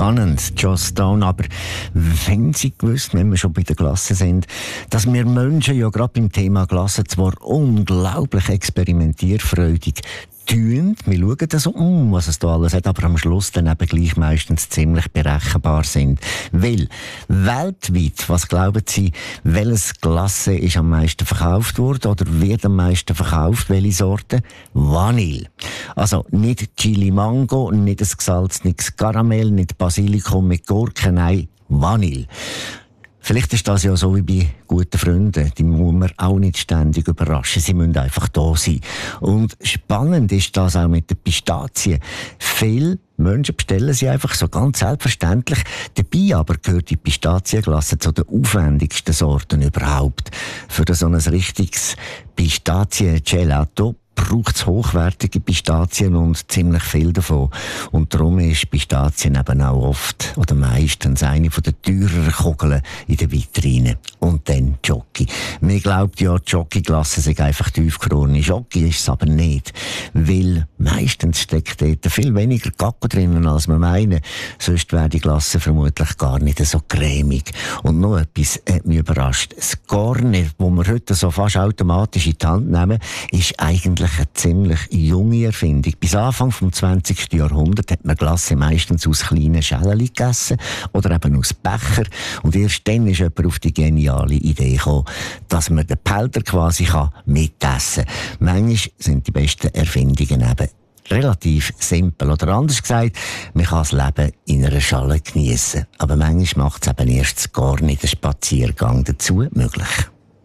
Spannend, Joss Stone. Aber wenn Sie gewusst, wenn wir schon bei der Glasse sind, dass wir Menschen ja gerade beim Thema Glasse zwar unglaublich experimentierfreudig tun, wir schauen das so, was es da alles hat, aber am Schluss dann eben gleich meistens ziemlich berechenbar sind. Weil weltweit, was glauben Sie, welches Glasse ist am meisten verkauft worden oder wird am meisten verkauft? Welche Sorte? Vanille. Also nicht Chili Mango, nicht ein gesalzenes Karamell, nicht Basilikum mit Gurken, nein, Vanille. Vielleicht ist das ja so wie bei guten Freunden. Die muss man auch nicht ständig überraschen. Sie müssen einfach da sein. Und spannend ist das auch mit den Pistazien. Viele Menschen bestellen sie einfach so ganz selbstverständlich. Dabei aber gehört die Pistazienglasse zu den aufwendigsten Sorten überhaupt. Für so ein richtiges Pistazien-Gelato braucht es hochwertige Pistazien und ziemlich viel davon. Und darum ist Pistazien eben auch oft oder meistens eine von den teureren Kugeln in der Vitrine. Und dann Jockey. Man glaubt ja, die Jockey-Glasse sei einfach tiefgefrorene Jockey, ist es aber nicht. Weil meistens steckt dort viel weniger Kakao drinnen, als man meinen. Sonst wäre die Glasse vermutlich gar nicht so cremig. Und noch etwas hat mich überrascht. Das Garnier, das wir heute so fast automatisch in die Hand nehmen, ist eigentlich eine ziemlich junge Erfindung. Bis Anfang des 20. Jahrhunderts hat man Glasse meistens aus kleinen Schälchen gegessen oder eben aus Becher. Und erst dann ist jemand auf die geniale Idee gekommen, dass man den Behälter quasi mitessen kann. Manchmal sind die besten Erfindungen eben relativ simpel. Oder anders gesagt, man kann das Leben in einer Schale geniessen. Aber manchmal macht es eben erst gar nicht den Spaziergang dazu möglich.